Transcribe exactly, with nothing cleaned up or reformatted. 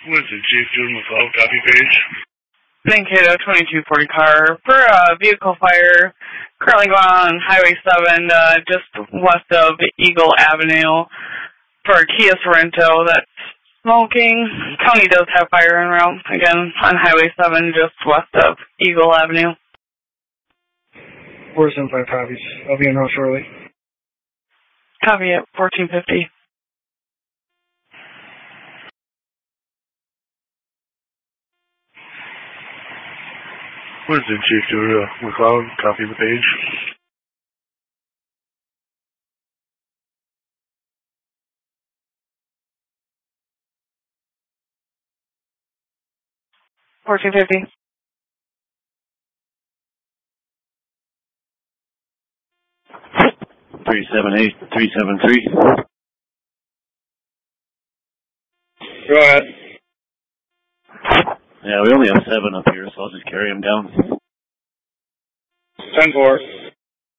Winston, Chief, June McCall, copy page. Mankato twenty-two forty car for a vehicle fire currently going on Highway seven, uh, just west of Eagle Avenue for a Kia Sorrento that's smoking. County does have fire en route, again, on Highway seven, just west of Eagle Avenue. Where's in five copies? I'll be in route shortly. Copy at fourteen fifty. Winston, Chief, June uh, McCall, copy the page. fourteen fifty. three seven eight, three seven three. Go ahead. Yeah, we only have seven up here, so I'll just carry them down. ten four.